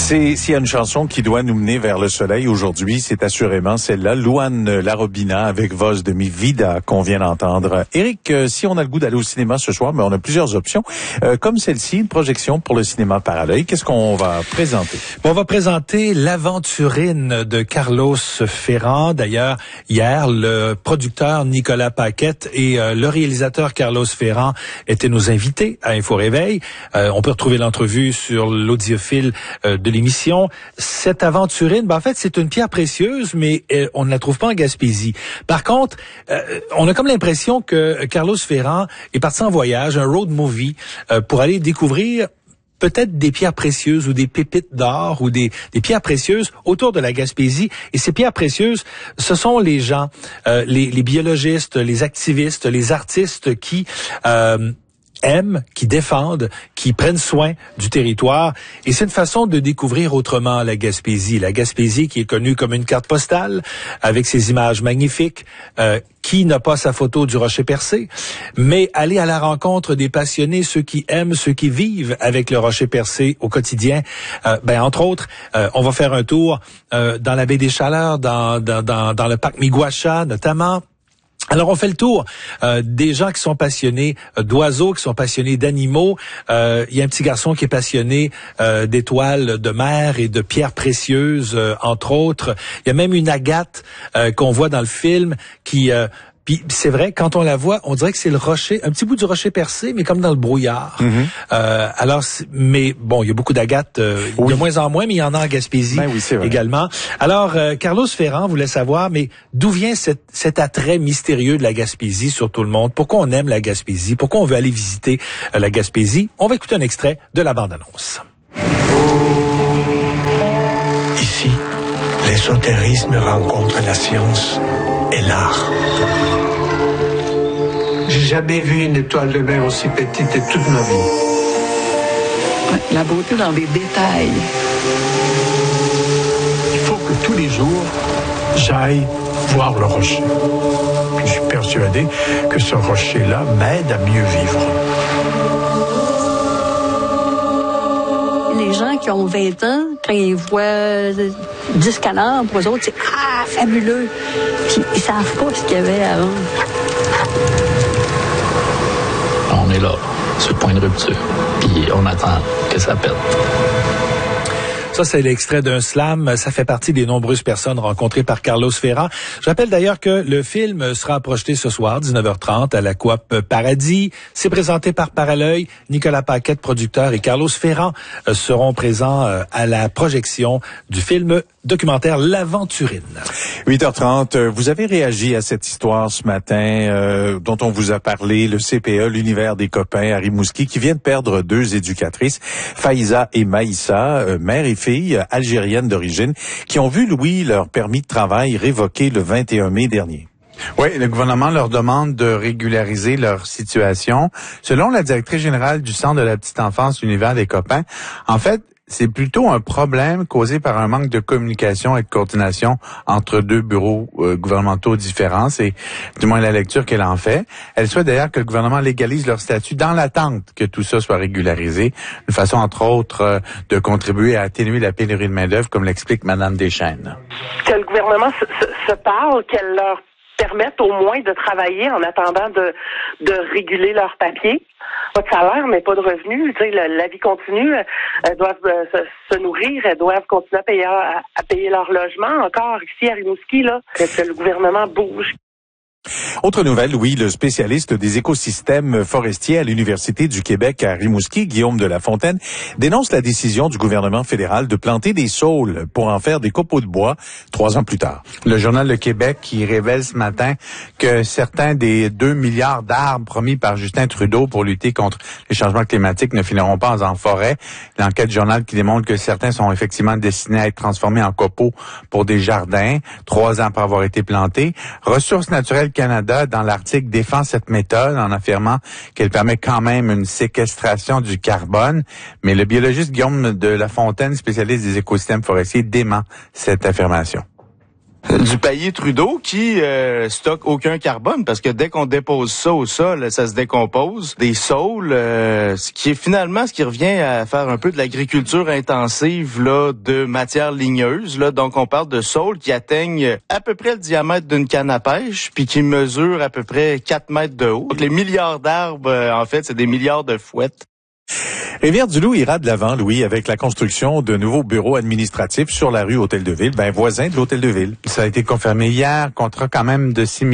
S'il y a une chanson qui doit nous mener vers le soleil aujourd'hui, c'est assurément celle-là, Luan Larobina avec Voz de Mi Vida qu'on vient d'entendre. Éric, si on a le goût d'aller au cinéma ce soir, mais on a plusieurs options, comme celle-ci, une projection pour le cinéma Parallèle. Qu'est-ce qu'on va présenter? On va présenter L'Aventurine de Carlos Ferrand. D'ailleurs, hier, le producteur Nicolas Paquette et le réalisateur Carlos Ferrand étaient nos invités à Info Réveil. On peut retrouver l'entrevue sur l'audiophile de l'émission. Cette Aventurine, en fait, c'est une pierre précieuse, mais on ne la trouve pas en Gaspésie. Par contre, on a comme l'impression que Carlos Ferrand est parti en voyage, un road movie, pour aller découvrir peut-être des pierres précieuses ou des pépites d'or ou des pierres précieuses autour de la Gaspésie. Et ces pierres précieuses, ce sont les gens, les biologistes, les activistes, les artistes qui aiment, qui défendent, qui prennent soin du territoire. Et c'est une façon de découvrir autrement la Gaspésie. La Gaspésie qui est connue comme une carte postale, avec ses images magnifiques. Qui n'a pas sa photo du Rocher Percé? Mais aller à la rencontre des passionnés, ceux qui aiment, ceux qui vivent avec le Rocher Percé au quotidien. Entre autres, on va faire un tour dans la baie des Chaleurs, dans le parc Miguacha notamment. Alors, on fait le tour des gens qui sont passionnés d'oiseaux, qui sont passionnés d'animaux. Il y a un petit garçon qui est passionné d'étoiles de mer et de pierres précieuses, entre autres. Il y a même une agate qu'on voit dans le film qui... Puis c'est vrai, quand on la voit, on dirait que c'est le rocher, un petit bout du Rocher Percé, mais comme dans le brouillard. Mm-hmm. Mais bon, il y a beaucoup d'agates, de moins en moins, mais il y en a en Gaspésie également. Alors, Carlos Ferrand voulait savoir, mais d'où vient cet attrait mystérieux de la Gaspésie sur tout le monde? Pourquoi on aime la Gaspésie? Pourquoi on veut aller visiter la Gaspésie? On va écouter un extrait de la bande-annonce. Ici, l'ésotérisme rencontre la science et l'art. J'ai jamais vu une étoile de mer aussi petite de toute ma vie. La beauté dans les détails. Il faut que tous les jours, j'aille voir le rocher. Puis je suis persuadé que ce rocher-là m'aide à mieux vivre. Les gens qui ont 20 ans, quand ils voient 10 canards, pour eux autres, c'est « Ah, fabuleux! » Puis ils savent pas ce qu'il y avait avant. On est là, sur le point de rupture, puis on attend que ça pète. Ça, c'est l'extrait d'un slam. Ça fait partie des nombreuses personnes rencontrées par Carlos Ferrand. Je rappelle d'ailleurs que le film sera projeté ce soir, 19h30, à la Coop Paradis. C'est présenté par Parallèle. Nicolas Paquette, producteur, et Carlos Ferrand seront présents à la projection du film documentaire L'Aventurine. 8h30, vous avez réagi à cette histoire ce matin dont on vous a parlé, le CPE, l'univers des copains à Rimouski, qui vient de perdre 2 éducatrices, Faïza et Maïssa, mère et fille algériennes d'origine, qui ont vu, Louis, leur permis de travail révoqué le 21 mai dernier. Oui, le gouvernement leur demande de régulariser leur situation. Selon la directrice générale du Centre de la petite enfance, l'univers des copains, en fait, c'est plutôt un problème causé par un manque de communication et de coordination entre 2 bureaux gouvernementaux différents. C'est du moins la lecture qu'elle en fait. Elle souhaite d'ailleurs que le gouvernement légalise leur statut dans l'attente que tout ça soit régularisé. Une façon, entre autres, de contribuer à atténuer la pénurie de main-d'œuvre, comme l'explique Mme Deschênes. Que le gouvernement se parle, qu'elle leur permette au moins de travailler en attendant de réguler leurs papiers. Pas de salaire, mais pas de revenus. Tu sais, la vie continue. Elles doivent se nourrir, elles doivent continuer à payer leur logement. Encore ici à Rimouski, là, que le gouvernement bouge. Autre nouvelle, Louis, le spécialiste des écosystèmes forestiers à l'Université du Québec à Rimouski, Guillaume de la Fontaine, dénonce la décision du gouvernement fédéral de planter des saules pour en faire des copeaux de bois 3 ans plus tard. Le Journal de Québec qui révèle ce matin que certains des 2 milliards d'arbres promis par Justin Trudeau pour lutter contre les changements climatiques ne finiront pas en forêt. L'enquête du journal qui démontre que certains sont effectivement destinés à être transformés en copeaux pour des jardins 3 ans après avoir été plantés. Ressources naturelles Canada, dans l'article, défend cette méthode en affirmant qu'elle permet quand même une séquestration du carbone. Mais le biologiste Guillaume de la Fontaine, spécialiste des écosystèmes forestiers, dément cette affirmation. Du paillis Trudeau qui stocke aucun carbone parce que dès qu'on dépose ça au sol, ça se décompose. Des saules, ce qui revient à faire un peu de l'agriculture intensive là de matières ligneuses. Là, donc on parle de saules qui atteignent à peu près le diamètre d'une canne à pêche puis qui mesurent à peu près 4 mètres de haut. Donc, les milliards d'arbres, en fait, c'est des milliards de fouettes. Rivière-du-Loup ira de l'avant, Louis, avec la construction de nouveaux bureaux administratifs sur la rue Hôtel-de-Ville, voisin de l'Hôtel de Ville. Ça a été confirmé hier, contrat quand même de 6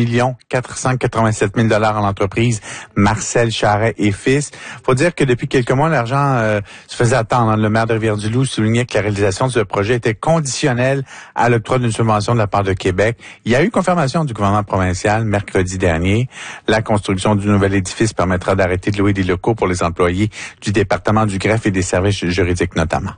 487 000 $ en l'entreprise Marcel Charret et Fils. Faut dire que depuis quelques mois, l'argent se faisait attendre. Le maire de Rivière-du-Loup soulignait que la réalisation de ce projet était conditionnelle à l'octroi d'une subvention de la part de Québec. Il y a eu confirmation du gouvernement provincial mercredi dernier. La construction du nouvel édifice permettra d'arrêter de louer des locaux pour les employés du département du greffe et des services juridiques notamment.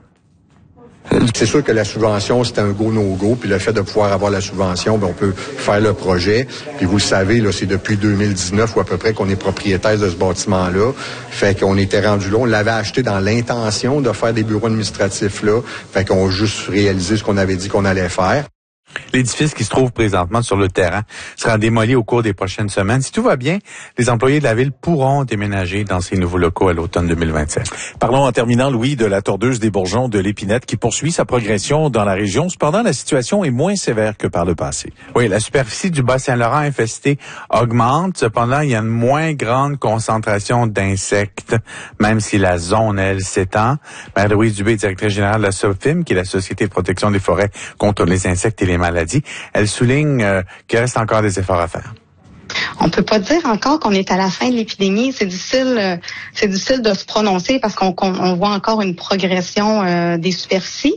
C'est sûr que la subvention, c'est un go-no-go, puis le fait de pouvoir avoir la subvention, on peut faire le projet. Puis vous le savez, là, c'est depuis 2019 ou à peu près qu'on est propriétaire de ce bâtiment-là. Fait qu'on était rendu là. On l'avait acheté dans l'intention de faire des bureaux administratifs là. Fait qu'on a juste réalisé ce qu'on avait dit qu'on allait faire. L'édifice qui se trouve présentement sur le terrain sera démoli au cours des prochaines semaines. Si tout va bien, les employés de la ville pourront déménager dans ces nouveaux locaux à l'automne 2027. Parlons en terminant, Louis, de la tordeuse des bourgeons de l'Épinette qui poursuit sa progression dans la région. Cependant, la situation est moins sévère que par le passé. Oui, la superficie du Bas-Saint-Laurent infesté augmente. Cependant, il y a une moins grande concentration d'insectes, même si la zone, elle, s'étend. Marie-Louise Dubé, directrice générale de la SOPFIM, qui est la Société de protection des forêts contre les insectes et les maladies. Elle souligne qu'il reste encore des efforts à faire. On peut pas dire encore qu'on est à la fin de l'épidémie. C'est difficile de se prononcer parce qu'on voit encore une progression des superficies.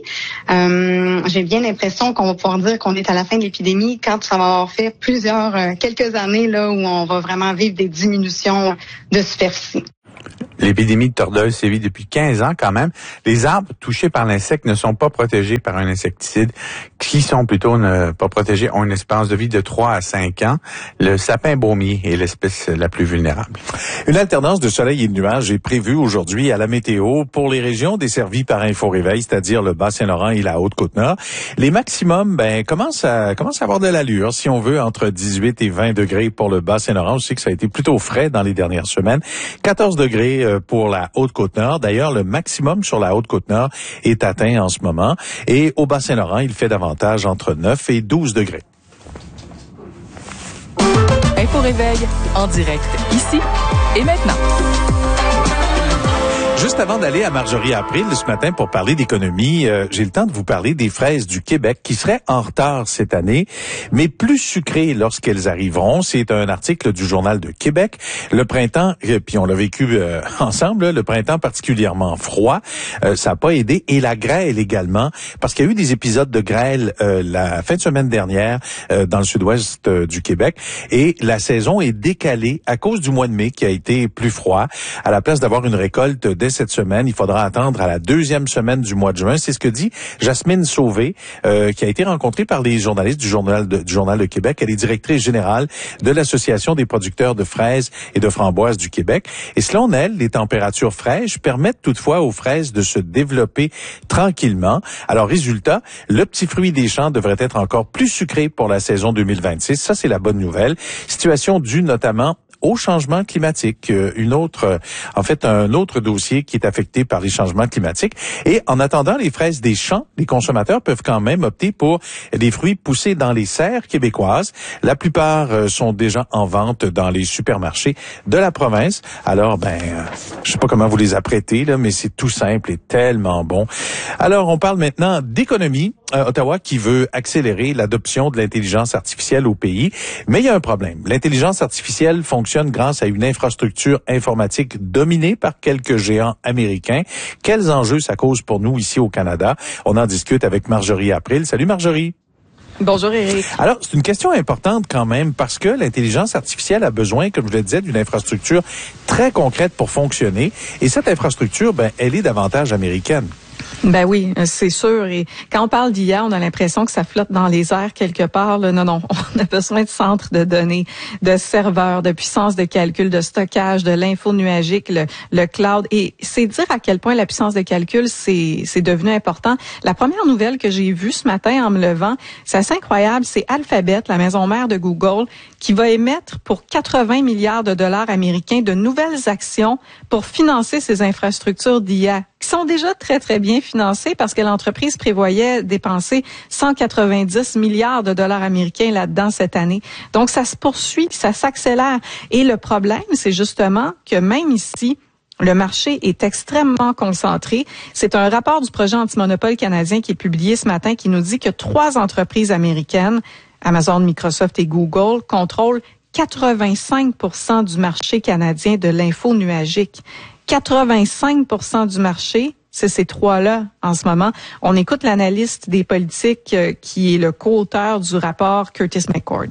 J'ai bien l'impression qu'on va pouvoir dire qu'on est à la fin de l'épidémie quand ça va avoir fait quelques années là où on va vraiment vivre des diminutions de superficie. L'épidémie de tordeuse sévit depuis 15 ans quand même. Les arbres touchés par l'insecte ne sont pas protégés par un insecticide, qui sont plutôt pas protégés, ont une espérance de vie de 3 à 5 ans. Le sapin baumier est l'espèce la plus vulnérable. Une alternance de soleil et de nuages est prévue aujourd'hui à la météo pour les régions desservies par Info-Réveil, c'est-à-dire le Bas-Saint-Laurent et la Haute-Côte-Nord. Les maximums, commencent à avoir de l'allure, si on veut, entre 18 et 20 degrés pour le Bas-Saint-Laurent. On sait que ça a été plutôt frais dans les dernières semaines. 14 degrés pour la Haute-Côte-Nord. D'ailleurs, le maximum sur la Haute-Côte-Nord est atteint en ce moment. Et au Bas-Saint-Laurent, il fait davantage entre 9 et 12 degrés. Info-Réveil, en direct, ici et maintenant. Juste avant d'aller à Marjorie-April ce matin pour parler d'économie, j'ai le temps de vous parler des fraises du Québec qui seraient en retard cette année, mais plus sucrées lorsqu'elles arriveront. C'est un article du Journal de Québec. Le printemps, puis on l'a vécu ensemble, le printemps particulièrement froid, ça n'a pas aidé. Et la grêle également, parce qu'il y a eu des épisodes de grêle la fin de semaine dernière dans le sud-ouest du Québec. Et la saison est décalée à cause du mois de mai qui a été plus froid. À la place d'avoir une récolte dès cette semaine, il faudra attendre à la deuxième semaine du mois de juin. C'est ce que dit Jasmine Sauvé, qui a été rencontrée par les journalistes du Journal de Québec. Elle est directrice générale de l'Association des producteurs de fraises et de framboises du Québec. Et selon elle, les températures fraîches permettent toutefois aux fraises de se développer tranquillement. Alors, résultat, le petit fruit des champs devrait être encore plus sucré pour la saison 2026. Ça, c'est la bonne nouvelle. Situation due notamment au changement climatique, un autre dossier qui est affecté par les changements climatiques. Et en attendant les fraises des champs, les consommateurs peuvent quand même opter pour des fruits poussés dans les serres québécoises. La plupart sont déjà en vente dans les supermarchés de la province. Alors, je sais pas comment vous les apprêtez, là, mais c'est tout simple et tellement bon. Alors, on parle maintenant d'économie. Ottawa qui veut accélérer l'adoption de l'intelligence artificielle au pays. Mais il y a un problème. L'intelligence artificielle fonctionne grâce à une infrastructure informatique dominée par quelques géants américains. Quels enjeux ça cause pour nous ici au Canada? On en discute avec Marjorie-April. Salut Marjorie. Bonjour Éric. Alors, c'est une question importante quand même parce que l'intelligence artificielle a besoin, comme je le disais, d'une infrastructure très concrète pour fonctionner. Et cette infrastructure, elle est davantage américaine. Ben oui, c'est sûr. Et quand on parle d'IA, on a l'impression que ça flotte dans les airs quelque part. Là. Non, on a besoin de centres de données, de serveurs, de puissance de calcul, de stockage, de l'info nuagique, le cloud. Et c'est dire à quel point la puissance de calcul, c'est devenu important. La première nouvelle que j'ai vue ce matin en me levant, c'est assez incroyable, c'est Alphabet, la maison mère de Google, qui va émettre pour 80 milliards de dollars américains de nouvelles actions pour financer ses infrastructures d'IA, qui sont déjà très, très bien financées parce que l'entreprise prévoyait dépenser 190 milliards de dollars américains là-dedans cette année. Donc, ça se poursuit, ça s'accélère. Et le problème, c'est justement que même ici, le marché est extrêmement concentré. C'est un rapport du projet antimonopole canadien qui est publié ce matin qui nous dit que 3 entreprises américaines, Amazon, Microsoft et Google, contrôlent 85% du marché canadien de l'info nuagique. 85% du marché, c'est ces 3-là en ce moment. On écoute l'analyste des politiques qui est le co-auteur du rapport, Curtis McCord.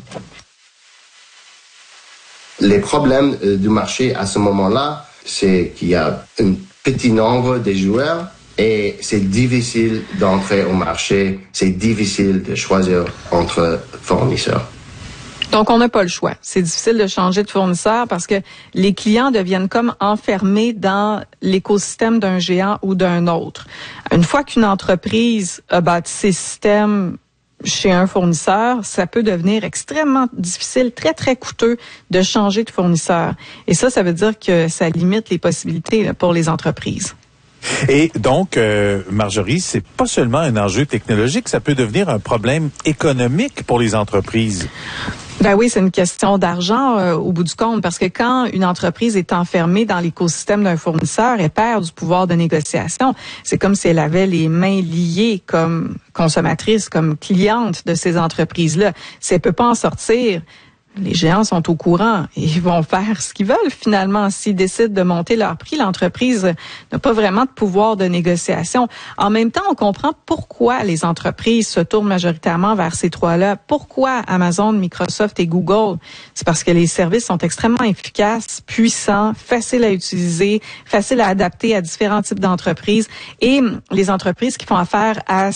Les problèmes du marché à ce moment-là, c'est qu'il y a un petit nombre de joueurs et c'est difficile d'entrer au marché, c'est difficile de choisir entre fournisseurs. Donc, on n'a pas le choix. C'est difficile de changer de fournisseur parce que les clients deviennent comme enfermés dans l'écosystème d'un géant ou d'un autre. Une fois qu'une entreprise a bâti ses systèmes chez un fournisseur, ça peut devenir extrêmement difficile, très, très coûteux de changer de fournisseur. Et ça veut dire que ça limite les possibilités là, pour les entreprises. Et donc, Marjorie, c'est pas seulement un enjeu technologique, ça peut devenir un problème économique pour les entreprises. Ben oui, c'est une question d'argent au bout du compte, parce que quand une entreprise est enfermée dans l'écosystème d'un fournisseur, elle perd du pouvoir de négociation. C'est comme si elle avait les mains liées comme consommatrice, comme cliente de ces entreprises-là. Si elle peut pas en sortir, les géants sont au courant et ils vont faire ce qu'ils veulent finalement. S'ils décident de monter leur prix, l'entreprise n'a pas vraiment de pouvoir de négociation. En même temps, on comprend pourquoi les entreprises se tournent majoritairement vers ces 3-là. Pourquoi Amazon, Microsoft et Google? C'est parce que les services sont extrêmement efficaces, puissants, faciles à utiliser, faciles à adapter à différents types d'entreprises. Et les entreprises qui font affaire à